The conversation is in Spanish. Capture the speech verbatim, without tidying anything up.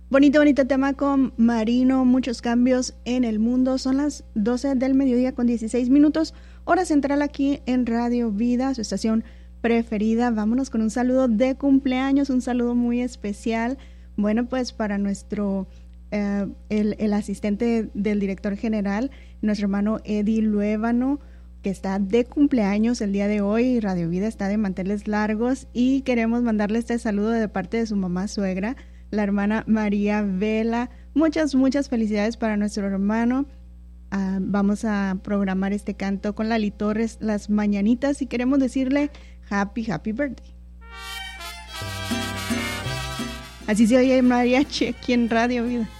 Bonito, bonito tema con Marino, muchos cambios en el mundo. Son las doce del mediodía con dieciséis minutos, hora central aquí en Radio Vida, su estación preferida. Vámonos con un saludo de cumpleaños, un saludo muy especial. Bueno, pues para nuestro, eh, el, el asistente del director general, nuestro hermano Eddie Luévano, que está de cumpleaños el día de hoy. Radio Vida está de manteles largos y queremos mandarle este saludo de parte de su mamá suegra, la hermana María Vela. Muchas, muchas felicidades para nuestro hermano. Uh, vamos a programar este canto con Lali Torres, Las Mañanitas, y queremos decirle happy, happy birthday. Así se oye mariachi aquí en Radio Vida.